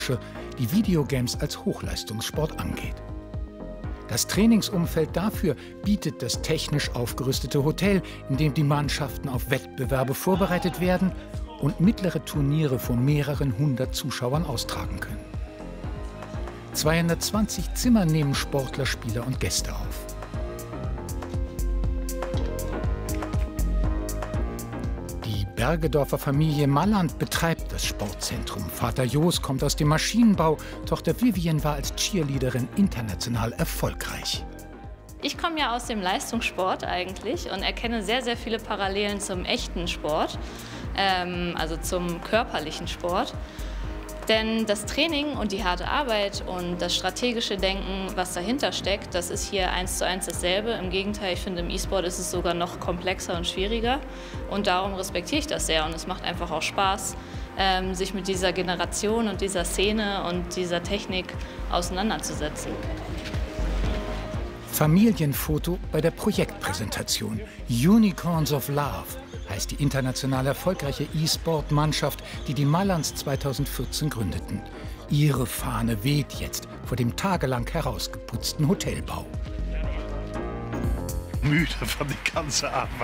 die Videogames als Hochleistungssport angeht. Das Trainingsumfeld dafür bietet das technisch aufgerüstete Hotel, in dem die Mannschaften auf Wettbewerbe vorbereitet werden und mittlere Turniere vor mehreren hundert Zuschauern austragen können. 220 Zimmer nehmen Sportler, Spieler und Gäste auf. Die Bergedorfer Familie Malland betreibt das Sportzentrum. Vater Jos kommt aus dem Maschinenbau, Tochter Vivian war als Cheerleaderin international erfolgreich. Ich komme ja aus dem Leistungssport eigentlich und erkenne sehr, sehr viele Parallelen zum echten Sport, also zum körperlichen Sport. Denn das Training und die harte Arbeit und das strategische Denken, was dahinter steckt, das ist hier 1:1 dasselbe. Im Gegenteil, ich finde, im E-Sport ist es sogar noch komplexer und schwieriger. Und darum respektiere ich das sehr. Und es macht einfach auch Spaß, sich mit dieser Generation und dieser Szene und dieser Technik auseinanderzusetzen. Familienfoto bei der Projektpräsentation. Unicorns of Love heißt die international erfolgreiche E-Sport-Mannschaft, die die Mallands 2014 gründeten. Ihre Fahne weht jetzt vor dem tagelang herausgeputzten Hotelbau. Müde von der ganzen Arbeit.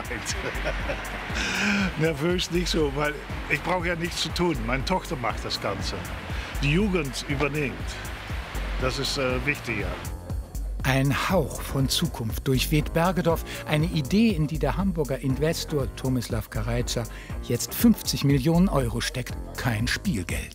Nervös nicht so, weil ich brauche ja nichts zu tun. Meine Tochter macht das Ganze. Die Jugend übernimmt. Das ist wichtiger. Ein Hauch von Zukunft durchweht Bergedorf, eine Idee, in die der Hamburger Investor Tomislav Karajca jetzt 50 Millionen Euro steckt, kein Spielgeld.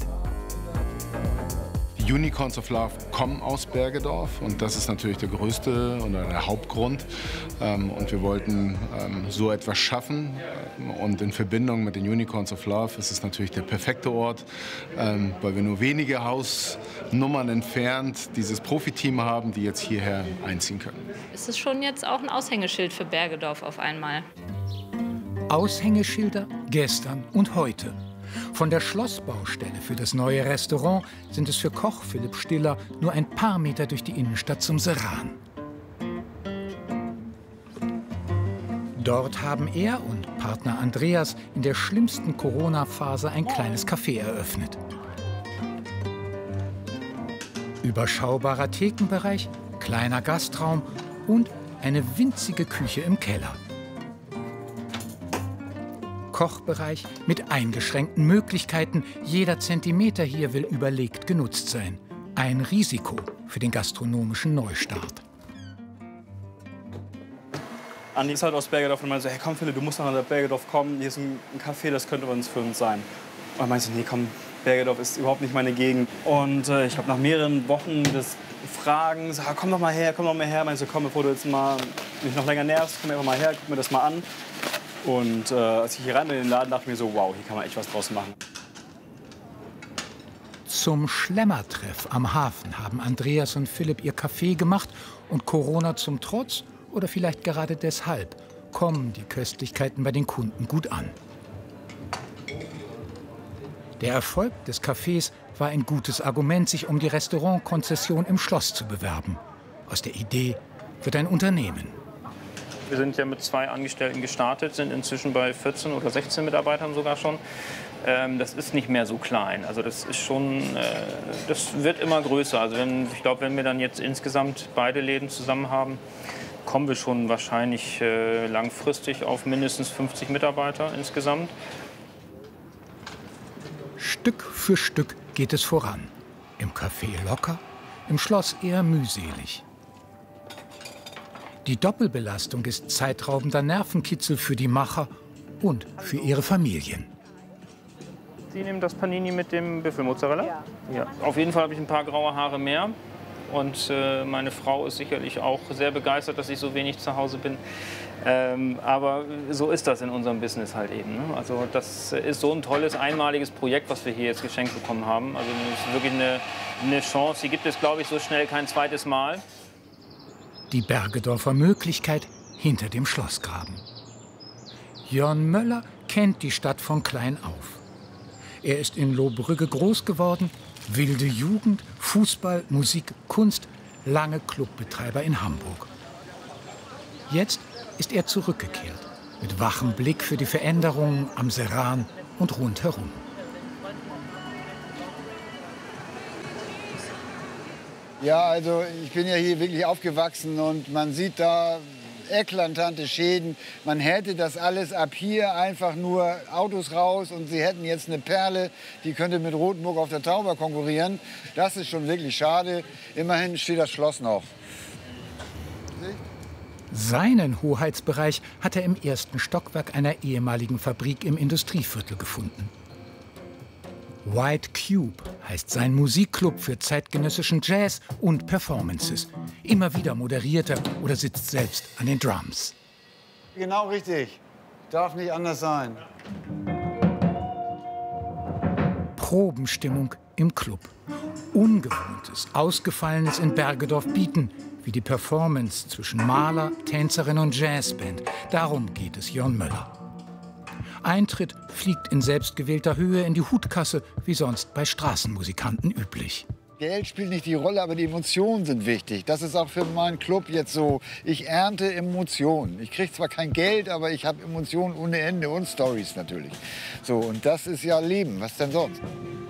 Die Unicorns of Love kommen aus Bergedorf und das ist natürlich der größte oder der Hauptgrund. Und wir wollten so etwas schaffen und in Verbindung mit den Unicorns of Love ist es natürlich der perfekte Ort, weil wir nur wenige Hausnummern entfernt dieses Profiteam haben, die jetzt hierher einziehen können. Es ist schon jetzt auch ein Aushängeschild für Bergedorf auf einmal. Aushängeschilder gestern und heute. Von der Schlossbaustelle für das neue Restaurant sind es für Koch Philipp Stiller nur ein paar Meter durch die Innenstadt zum Seran. Dort haben er und Partner Andreas in der schlimmsten Corona-Phase ein kleines Café eröffnet. Überschaubarer Thekenbereich, kleiner Gastraum und eine winzige Küche im Keller. Kochbereich mit eingeschränkten Möglichkeiten. Jeder Zentimeter hier will überlegt genutzt sein. Ein Risiko für den gastronomischen Neustart. Andi ist halt aus Bergedorf und meinte so, hey komm Philipp, du musst nach Bergedorf kommen, hier ist ein Café, das könnte was für uns sein. Und er meinte so, nee komm, Bergedorf ist überhaupt nicht meine Gegend. Und ich habe nach mehreren Wochen des Fragens, so, komm doch mal her, meinte so, komm, bevor du jetzt mal mich noch länger nervst, komm einfach mal her, guck mir das mal an. Und als ich hier rein in den Laden dachte ich mir so, wow, hier kann man echt was draus machen. Zum Schlemmertreff am Hafen haben Andreas und Philipp ihr Café gemacht und Corona zum Trotz oder vielleicht gerade deshalb kommen die Köstlichkeiten bei den Kunden gut an. Der Erfolg des Cafés war ein gutes Argument, sich um die Restaurantkonzession im Schloss zu bewerben. Aus der Idee wird ein Unternehmen. Wir sind ja mit 2 Angestellten gestartet, sind inzwischen bei 14 oder 16 Mitarbeitern sogar schon. Das ist nicht mehr so klein. Also das ist schon, das wird immer größer. Also ich glaube, wenn wir dann jetzt insgesamt beide Läden zusammen haben, kommen wir schon wahrscheinlich langfristig auf mindestens 50 Mitarbeiter insgesamt. Stück für Stück geht es voran. Im Café locker, im Schloss eher mühselig. Die Doppelbelastung ist zeitraubender Nervenkitzel für die Macher und für ihre Familien. Sie nehmen das Panini mit dem Büffelmozzarella? Ja. Ja. Auf jeden Fall habe ich ein paar graue Haare mehr. Und meine Frau ist sicherlich auch sehr begeistert, dass ich so wenig zu Hause bin. Aber so ist das in unserem Business halt eben. Ne? Also das ist so ein tolles, einmaliges Projekt, was wir hier jetzt geschenkt bekommen haben. Also das ist wirklich eine Chance. Die gibt es, glaube ich, so schnell kein zweites Mal. Die Bergedorfer Möglichkeit hinter dem Schlossgraben. Jörn Möller kennt die Stadt von klein auf. Er ist in Lohbrügge groß geworden, wilde Jugend, Fußball, Musik, Kunst, lange Clubbetreiber in Hamburg. Jetzt ist er zurückgekehrt, mit wachem Blick für die Veränderungen am Seran und rundherum. Ja, also ich bin ja hier wirklich aufgewachsen und man sieht da eklatante Schäden. Man hätte das alles ab hier einfach nur Autos raus und sie hätten jetzt eine Perle, die könnte mit Rothenburg auf der Tauber konkurrieren. Das ist schon wirklich schade. Immerhin steht das Schloss noch. Seinen Hoheitsbereich hat er im ersten Stockwerk einer ehemaligen Fabrik im Industrieviertel gefunden. White Cube heißt sein Musikclub für zeitgenössischen Jazz und Performances. Immer wieder moderiert er oder sitzt selbst an den Drums. Genau richtig. Darf nicht anders sein. Probenstimmung im Club. Ungewohntes, Ausgefallenes in Bergedorf bieten, wie die Performance zwischen Maler, Tänzerin und Jazzband. Darum geht es Jörn Möller. Eintritt fliegt in selbstgewählter Höhe in die Hutkasse, wie sonst bei Straßenmusikanten üblich. Geld spielt nicht die Rolle, aber die Emotionen sind wichtig. Das ist auch für meinen Club jetzt so. Ich ernte Emotionen. Ich kriege zwar kein Geld, aber ich habe Emotionen ohne Ende und Stories natürlich. So, und das ist ja Leben. Was denn sonst?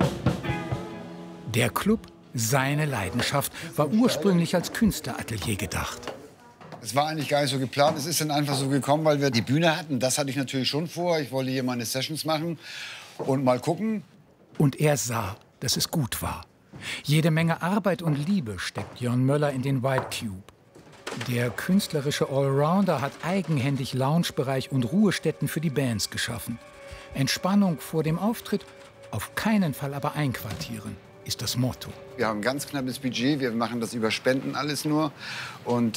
Der Club, seine Leidenschaft, war ursprünglich als Künstleratelier gedacht. Es war eigentlich gar nicht so geplant. Es ist dann einfach so gekommen, weil wir die Bühne hatten. Das hatte ich natürlich schon vor. Ich wollte hier meine Sessions machen und mal gucken. Und er sah, dass es gut war. Jede Menge Arbeit und Liebe steckt Jörn Möller in den White Cube. Der künstlerische Allrounder hat eigenhändig Loungebereich und Ruhestätten für die Bands geschaffen. Entspannung vor dem Auftritt, auf keinen Fall aber einquartieren, ist das Motto. Wir haben ein ganz knappes Budget, wir machen das über Spenden alles nur. Und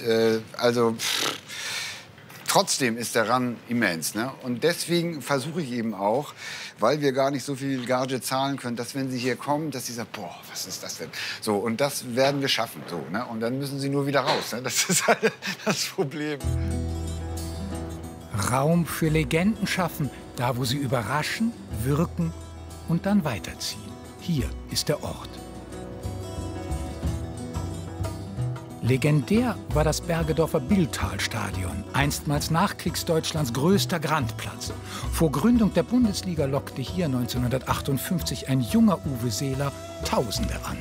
trotzdem ist der Run immens. Ne? Und deswegen versuche ich eben auch, weil wir gar nicht so viel Gage zahlen können, dass wenn sie hier kommen, dass sie sagen, boah, was ist das denn? So, und das werden wir schaffen. So, ne? Und dann müssen sie nur wieder raus. Ne? Das ist halt das Problem. Raum für Legenden schaffen, da wo sie überraschen, wirken und dann weiterziehen. Hier ist der Ort. Legendär war das Bergedorfer Billtal-Stadion, einstmals Nachkriegsdeutschlands größter Grandplatz. Vor Gründung der Bundesliga lockte hier 1958 ein junger Uwe Seeler Tausende an.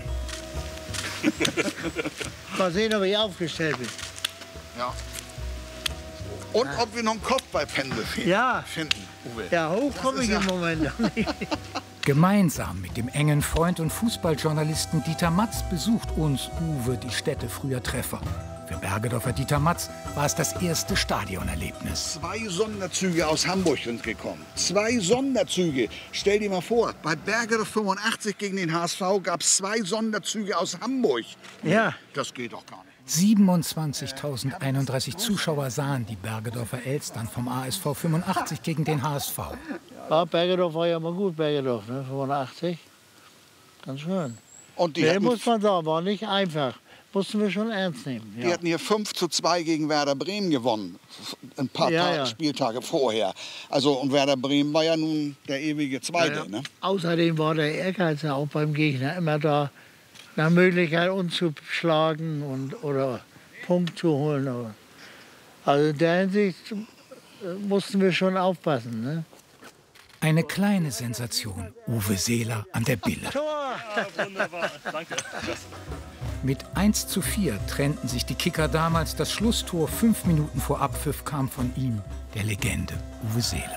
Mal sehen, ob ich aufgestellt bin. Ja. Und ob wir noch einen Kopfballpendel finden. Uwe. Ja, hoch komme ich im Moment noch nicht. Gemeinsam mit dem engen Freund und Fußballjournalisten Dieter Matz besucht uns Uwe die Stätte früher Treffer. Für Bergedorfer Dieter Matz war es das erste Stadionerlebnis. 2 Sonderzüge aus Hamburg sind gekommen. 2 Sonderzüge. Stell dir mal vor, bei Bergedorf 85 gegen den HSV gab es 2 Sonderzüge aus Hamburg. Ja. Das geht doch gar nicht. 27.031 Zuschauer sahen die Bergedorfer Elstern vom ASV 85 gegen den HSV. Ja, Bergedorf war ja mal gut, Bergedorf, ne? 85. Ganz schön. Und die muss man sagen, war nicht einfach. Mussten wir schon ernst nehmen. Ja. Die hatten hier 5:2 gegen Werder Bremen gewonnen. Ein paar Spieltage vorher. Also, und Werder Bremen war ja nun der ewige Zweite. Ja. Ne? Außerdem war der Ehrgeiz ja auch beim Gegner immer da, eine Möglichkeit uns zu schlagen oder Punkt zu holen. Also in der Hinsicht mussten wir schon aufpassen. Ne? Eine kleine Sensation, Uwe Seeler an der Bille. Tor! Ja, wunderbar, danke. Mit 1:4 trennten sich die Kicker damals. Das Schlusstor 5 Minuten vor Abpfiff kam von ihm, der Legende Uwe Seeler.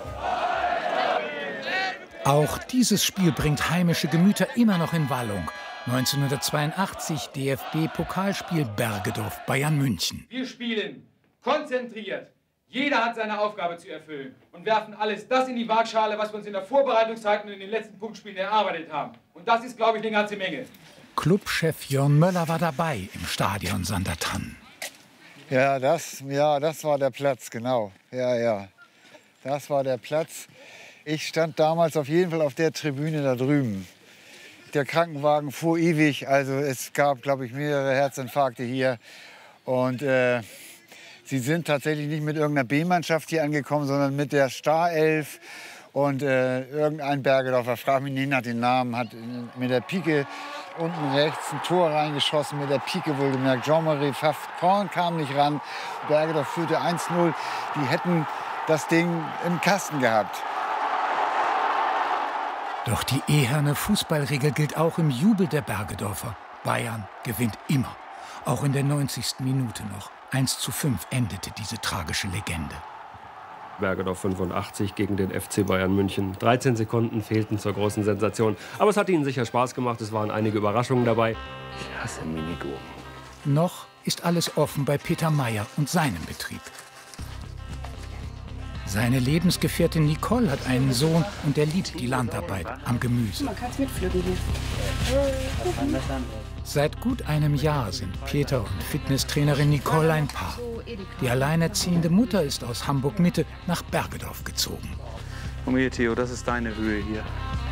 Auch dieses Spiel bringt heimische Gemüter immer noch in Wallung. 1982 DFB-Pokalspiel Bergedorf-Bayern München. Wir spielen konzentriert. Jeder hat seine Aufgabe zu erfüllen und werfen alles das in die Waagschale, was wir uns in der Vorbereitungszeit und in den letzten Punktspielen erarbeitet haben. Und das ist, glaube ich, eine ganze Menge. Clubchef Jörn Möller war dabei im Stadion Sandertannen. Ja, das war der Platz, genau. Ja. Das war der Platz. Ich stand damals auf jeden Fall auf der Tribüne da drüben. Der Krankenwagen fuhr ewig, also es gab, glaube ich, mehrere Herzinfarkte hier. Und sie sind tatsächlich nicht mit irgendeiner B-Mannschaft hier angekommen, sondern mit der Starelf. Und irgendein Bergedorfer, frag mich nicht nach den Namen, hat mit der Pike unten rechts ein Tor reingeschossen, mit der Pike wohlgemerkt. Jean-Marie Pfaff-Korn kam nicht ran. Bergedorf führte 1:0. Die hätten das Ding im Kasten gehabt. Doch die eherne Fußballregel gilt auch im Jubel der Bergedorfer. Bayern gewinnt immer. Auch in der 90. Minute noch. 1:5 endete diese tragische Legende. Bergedorf 85 gegen den FC Bayern München. 13 Sekunden fehlten zur großen Sensation. Aber es hat Ihnen sicher Spaß gemacht. Es waren einige Überraschungen dabei. Ich hasse Minigurken. Noch ist alles offen bei Peter Meyer und seinem Betrieb. Seine Lebensgefährtin Nicole hat einen Sohn und der liebt die Landarbeit am Gemüse. Man kann es mitpflücken hier. Seit gut einem Jahr sind Peter und Fitnesstrainerin Nicole ein Paar. Die alleinerziehende Mutter ist aus Hamburg-Mitte nach Bergedorf gezogen. Komm hier, Theo, das ist deine Höhe hier.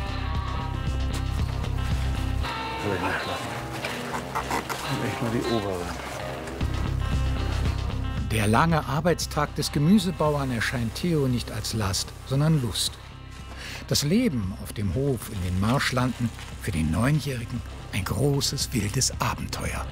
Echt mal die obere. Der lange Arbeitstag des Gemüsebauern erscheint Theo nicht als Last, sondern Lust. Das Leben auf dem Hof in den Marschlanden für den Neunjährigen ein großes, wildes Abenteuer.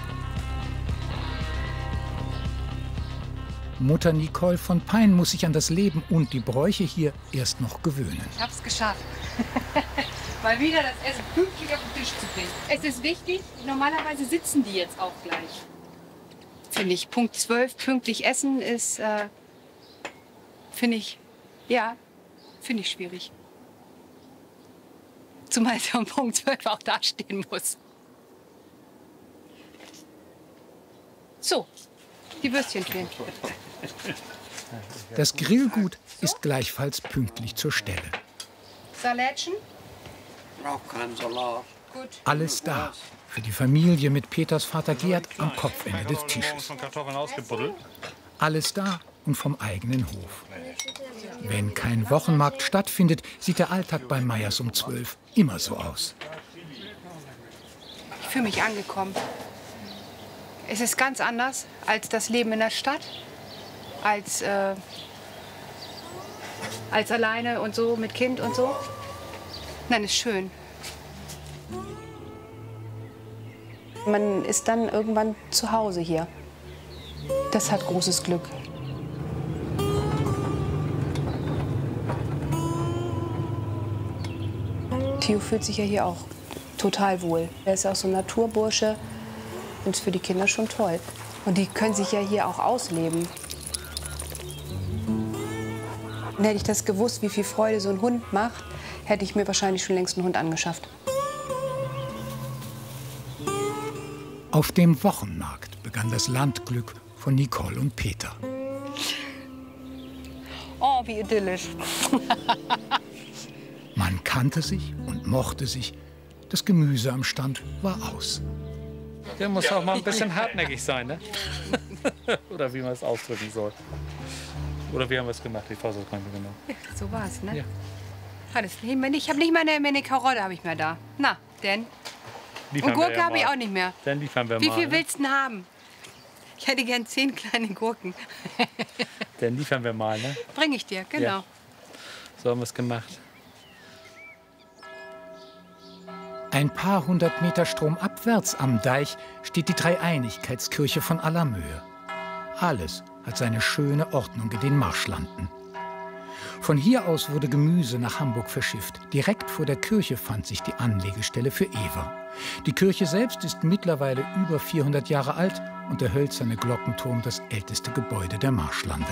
Mutter Nicole von Pein muss sich an das Leben und die Bräuche hier erst noch gewöhnen. Ich hab's geschafft. Mal wieder das Essen pünktlich auf den Tisch zu bringen. Es ist wichtig, normalerweise sitzen die jetzt auch gleich. Finde ich, Punkt 12 pünktlich essen ist, finde ich schwierig. Zumal ich um Punkt 12 auch dastehen muss. So, die Würstchen fehlen. Das Grillgut ist gleichfalls pünktlich zur Stelle. Salätchen? Braucht keinen Salat. Gut. Alles da für die Familie mit Peters Vater Gerd am Kopfende des Tisches. Alles da und vom eigenen Hof. Wenn kein Wochenmarkt stattfindet, sieht der Alltag bei Meyers um 12 immer so aus. Ich fühle mich angekommen. Es ist ganz anders als das Leben in der Stadt, als alleine und so mit Kind und so. Nein, ist schön. Man ist dann irgendwann zu Hause hier. Das hat großes Glück. Theo fühlt sich ja hier auch total wohl. Er ist auch so ein Naturbursche und ist für die Kinder schon toll. Und die können sich ja hier auch ausleben. Und hätte ich das gewusst, wie viel Freude so ein Hund macht, hätte ich mir wahrscheinlich schon längst einen Hund angeschafft. Auf dem Wochenmarkt begann das Landglück von Nicole und Peter. Oh, wie idyllisch. Man kannte sich und mochte sich. Das Gemüse am Stand war aus. Der muss auch mal ein bisschen hartnäckig sein, ne? Oder wie man es ausdrücken soll. Oder wie haben wir es gemacht? Ich weiß es gar nicht mehr genau. Ja, so war es, ne? Ja. Ich habe nicht meine Karotte habe ich mehr da. Na, denn? Und Gurke habe ich auch nicht mehr. Dann liefern wir mal. Wie viel willst du denn haben? Ich hätte gern 10 kleine Gurken. Dann liefern wir mal, ne? Bring ich dir, genau. Ja. So haben wir es gemacht. Ein paar hundert Meter stromabwärts am Deich steht die Dreieinigkeitskirche von Allermöhe. Alles hat seine schöne Ordnung in den Marschlanden. Von hier aus wurde Gemüse nach Hamburg verschifft. Direkt vor der Kirche fand sich die Anlegestelle für Eva. Die Kirche selbst ist mittlerweile über 400 Jahre alt und der hölzerne Glockenturm das älteste Gebäude der Marschlande.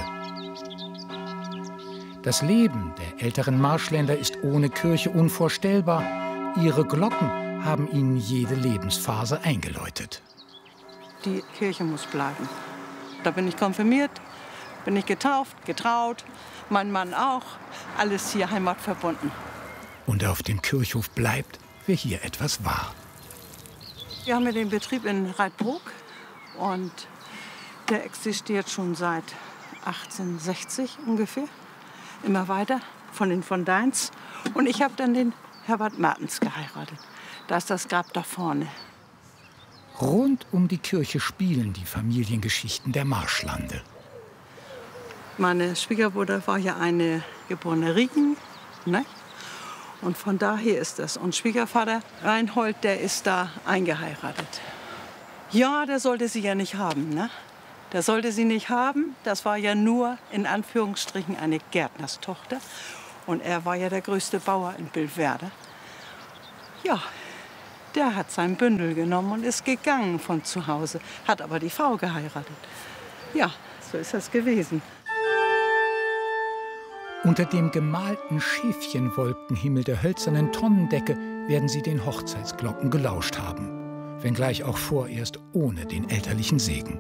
Das Leben der älteren Marschländer ist ohne Kirche unvorstellbar. Ihre Glocken haben ihnen jede Lebensphase eingeläutet. Die Kirche muss bleiben. Da bin ich konfirmiert, bin ich getauft, getraut, mein Mann auch. Alles hier heimatverbunden. Und auf dem Kirchhof bleibt, wer hier etwas war. Wir haben ja den Betrieb in Reitbrook und der existiert schon seit 1860 ungefähr. Immer weiter von den von Deins. Und ich habe dann den Herbert Mertens geheiratet. Da ist das Grab da vorne. Rund um die Kirche spielen die Familiengeschichten der Marschlande. Meine Schwiegermutter war ja eine geborene Rieken, ne? Und von daher ist das. Und Schwiegervater Reinhold, der ist da eingeheiratet. Ja, der sollte sie ja nicht haben, ne? Der sollte sie nicht haben. Das war ja nur in Anführungsstrichen eine Gärtnerstochter. Und er war ja der größte Bauer in Billwerder. Ja, der hat sein Bündel genommen und ist gegangen von zu Hause, hat aber die Frau geheiratet. Ja, so ist das gewesen. Unter dem gemalten Schäfchenwolkenhimmel der hölzernen Tonnendecke werden sie den Hochzeitsglocken gelauscht haben, wenngleich auch vorerst ohne den elterlichen Segen.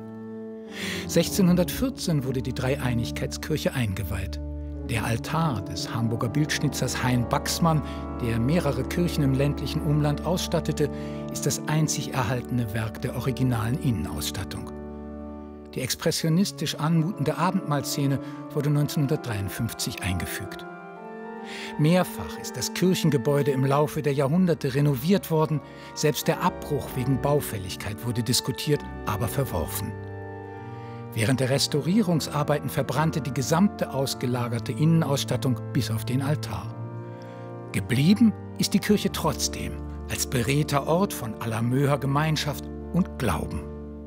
1614 wurde die Dreieinigkeitskirche eingeweiht. Der Altar des Hamburger Bildschnitzers Hein Baxmann, der mehrere Kirchen im ländlichen Umland ausstattete, ist das einzig erhaltene Werk der originalen Innenausstattung. Die expressionistisch anmutende Abendmahlszene wurde 1953 eingefügt. Mehrfach ist das Kirchengebäude im Laufe der Jahrhunderte renoviert worden. Selbst der Abbruch wegen Baufälligkeit wurde diskutiert, aber verworfen. Während der Restaurierungsarbeiten verbrannte die gesamte ausgelagerte Innenausstattung bis auf den Altar. Geblieben ist die Kirche trotzdem als beredter Ort von Allermöher Gemeinschaft und Glauben.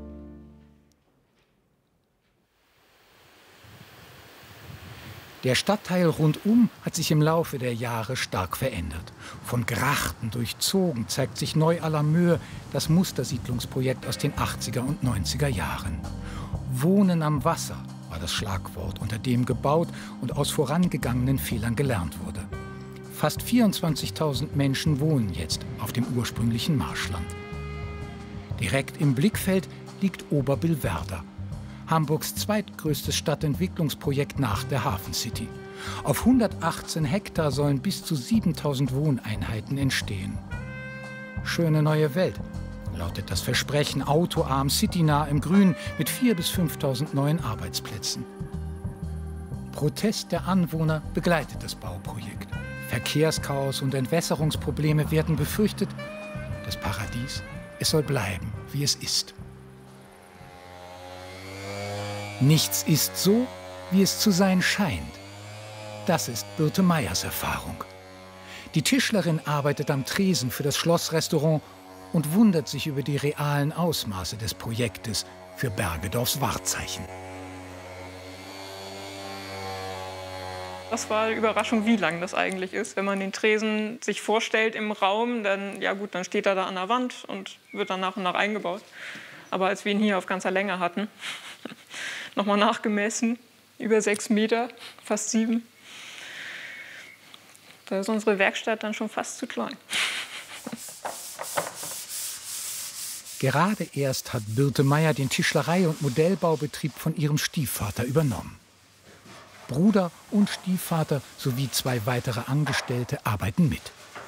Der Stadtteil rundum hat sich im Laufe der Jahre stark verändert. Von Grachten durchzogen zeigt sich Neu-Allermöhe, das Mustersiedlungsprojekt aus den 80er und 90er Jahren. Wohnen am Wasser war das Schlagwort, unter dem gebaut und aus vorangegangenen Fehlern gelernt wurde. Fast 24.000 Menschen wohnen jetzt auf dem ursprünglichen Marschland. Direkt im Blickfeld liegt Oberbillwerder, Hamburgs zweitgrößtes Stadtentwicklungsprojekt nach der Hafencity. Auf 118 Hektar sollen bis zu 7.000 Wohneinheiten entstehen. Schöne neue Welt, lautet das Versprechen, autoarm, citynah im Grün mit 4.000 bis 5.000 neuen Arbeitsplätzen. Protest der Anwohner begleitet das Bauprojekt. Verkehrschaos und Entwässerungsprobleme werden befürchtet. Das Paradies, es soll bleiben, wie es ist. Nichts ist so, wie es zu sein scheint. Das ist Birte Meyers Erfahrung. Die Tischlerin arbeitet am Tresen für das Schlossrestaurant und wundert sich über die realen Ausmaße des Projektes für Bergedorfs Wahrzeichen. Das war eine Überraschung, wie lang das eigentlich ist. Wenn man den Tresen sich vorstellt im Raum, dann, ja gut, dann steht er da an der Wand und wird dann nach und nach eingebaut. Aber als wir ihn hier auf ganzer Länge hatten, nochmal nachgemessen, über 6 Meter, fast 7, da ist unsere Werkstatt dann schon fast zu klein. Gerade erst hat Birte Meyer den Tischlerei- und Modellbaubetrieb von ihrem Stiefvater übernommen. Bruder und Stiefvater sowie 2 weitere Angestellte arbeiten mit.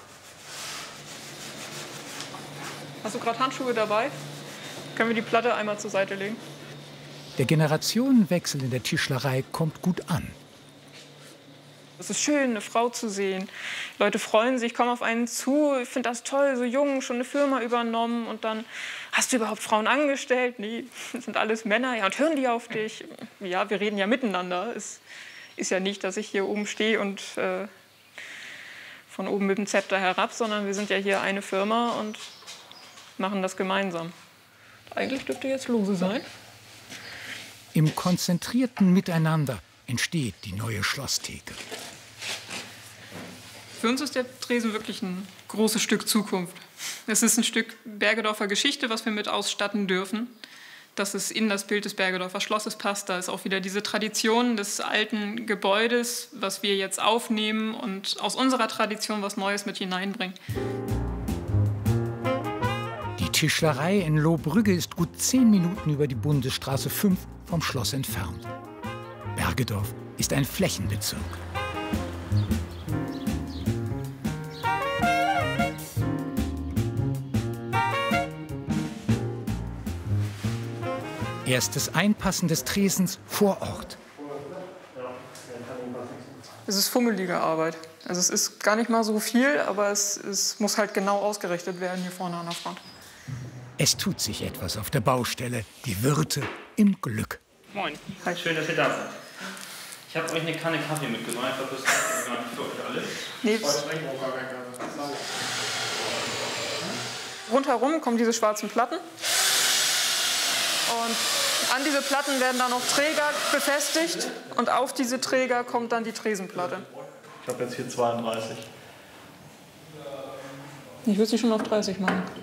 Hast du gerade Handschuhe dabei? Können wir die Platte einmal zur Seite legen? Der Generationenwechsel in der Tischlerei kommt gut an. Es ist schön, eine Frau zu sehen. Leute freuen sich, kommen auf einen zu. Ich finde das toll, so jung, schon eine Firma übernommen. Und dann, hast du überhaupt Frauen angestellt? Nee, das sind alles Männer. Ja, und hören die auf dich? Ja, wir reden ja miteinander. Es ist ja nicht, dass ich hier oben stehe und von oben mit dem Zepter herab, sondern wir sind ja hier eine Firma und machen das gemeinsam. Eigentlich dürfte jetzt lose sein. Im konzentrierten Miteinander entsteht die neue Schlosstheke. Für uns ist der Tresen wirklich ein großes Stück Zukunft. Es ist ein Stück Bergedorfer Geschichte, was wir mit ausstatten dürfen, dass es in das Bild des Bergedorfer Schlosses passt. Da ist auch wieder diese Tradition des alten Gebäudes, was wir jetzt aufnehmen und aus unserer Tradition was Neues mit hineinbringen. Die Tischlerei in Lohbrügge ist gut 10 Minuten über die Bundesstraße 5 vom Schloss entfernt. Bergedorf ist ein Flächenbezirk. Erstes Einpassen des Tresens vor Ort. Es ist fummelige Arbeit. Also es ist gar nicht mal so viel, aber es muss halt genau ausgerichtet werden hier vorne an der Front. Es tut sich etwas auf der Baustelle. Die Wirte im Glück. Moin. Hi. Schön, dass ihr da seid. Ich habe euch eine Kanne Kaffee mitgebracht. Ich glaube, das ist gar nicht für euch alle. Nee. Rundherum kommen diese schwarzen Platten. Und an diese Platten werden dann noch Träger befestigt. Und auf diese Träger kommt dann die Tresenplatte. Ich habe jetzt hier 32. Ich würde sie schon auf 30 machen.